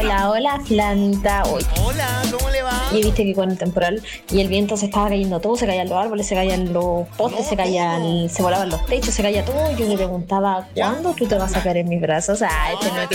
Hola, hola, Flanita. Uy, Hola, ¿cómo le va? y viste que con el temporal y el viento se estaba cayendo todo, se caían los árboles, se caían los postes, No, todo. se volaban los techos, se caía todo. Y yo me preguntaba, ¿Ya? ¿cuándo tú te vas a caer en mis brazos? Ay, No, este no es